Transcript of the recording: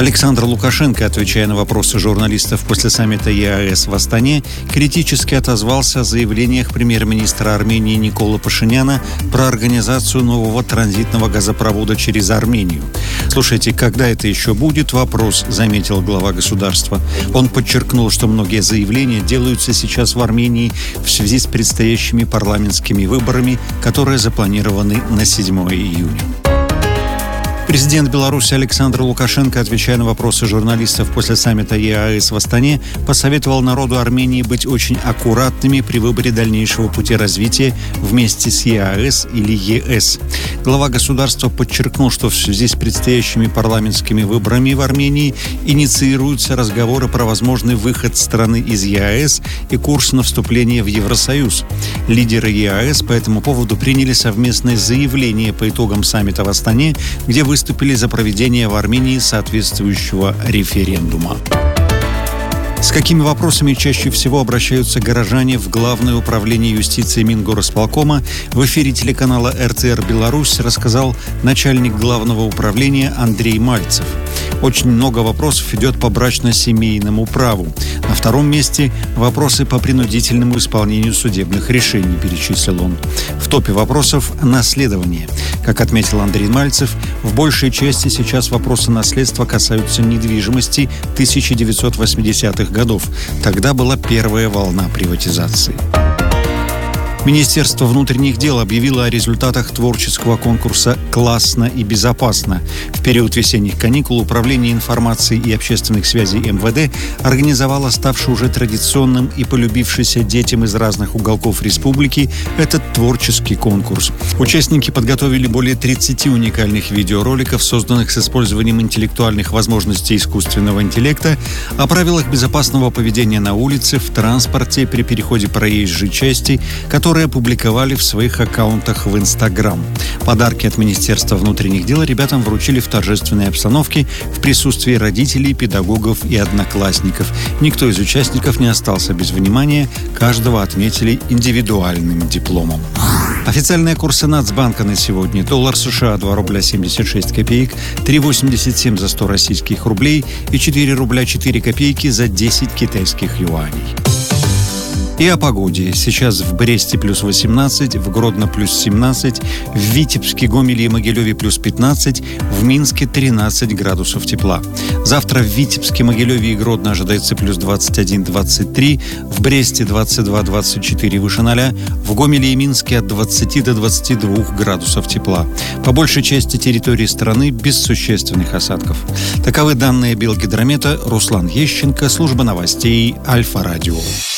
Александр Лукашенко, отвечая на вопросы журналистов после саммита ЕАЭС в Астане, критически отозвался о заявлениях премьер-министра Армении Никола Пашиняна про организацию нового транзитного газопровода через Армению. «Слушайте, когда это еще будет?» — вопрос, заметил глава государства. Он подчеркнул, что многие заявления делаются сейчас в Армении в связи с предстоящими парламентскими выборами, которые запланированы на 7 июня. Президент Беларуси Александр Лукашенко, отвечая на вопросы журналистов после саммита ЕАЭС в Астане, посоветовал народу Армении быть очень аккуратными при выборе дальнейшего пути развития вместе с ЕАЭС или ЕС. Глава государства подчеркнул, что в связи с предстоящими парламентскими выборами в Армении инициируются разговоры про возможный выход страны из ЕАЭС и курс на вступление в Евросоюз. Лидеры ЕАЭС по этому поводу приняли совместное заявление по итогам саммита в Астане, где выступили за проведение в Армении соответствующего референдума. С какими вопросами чаще всего обращаются горожане в Главное управление юстиции Мингорисполкома, в эфире телеканала РТР Беларусь рассказал начальник Главного управления Андрей Мальцев. Очень много вопросов идет по брачно-семейному праву. На втором месте вопросы по принудительному исполнению судебных решений, перечислил он. В топе вопросов наследование. Как отметил Андрей Мальцев, в большей части сейчас вопросы наследства касаются недвижимости 1980-х годов. Тогда была первая волна приватизации. Министерство внутренних дел объявило о результатах творческого конкурса «Классно и безопасно». В период весенних каникул Управление информации и общественных связей МВД организовало ставший уже традиционным и полюбившийся детям из разных уголков республики этот творческий конкурс. Участники подготовили более 30 уникальных видеороликов, созданных с использованием интеллектуальных возможностей искусственного интеллекта, о правилах безопасного поведения на улице, в транспорте, при переходе проезжей части, которые опубликовали в своих аккаунтах в Инстаграм. Подарки от Министерства внутренних дел ребятам вручили в торжественной обстановке в присутствии родителей, педагогов и одноклассников. Никто из участников не остался без внимания, каждого отметили индивидуальным дипломом. Официальные курсы Нацбанка на сегодня: доллар США 2 рубля 76 копеек, 3,87 за 100 российских рублей и 4 рубля 4 копейки за 10 китайских юаней. И о погоде. Сейчас в Бресте плюс 18, в Гродно плюс 17, в Витебске, Гомеле и Могилеве плюс 15, в Минске 13 градусов тепла. Завтра в Витебске, Могилеве и Гродно ожидается плюс 21-23, в Бресте 22-24 выше 0, в Гомеле и Минске от 20 до 22 градусов тепла. По большей части территории страны без существенных осадков. Таковы данные Белгидромета. Руслан Ещенко, служба новостей Альфа-Радио.